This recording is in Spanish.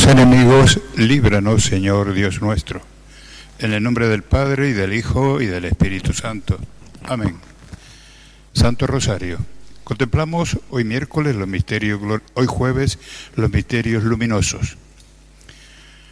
nuestros enemigos, líbranos, Señor Dios nuestro. En el nombre del Padre, y del Hijo, y del Espíritu Santo. Amén. Santo Rosario. Contemplamos hoy miércoles los misterios, hoy jueves los misterios luminosos.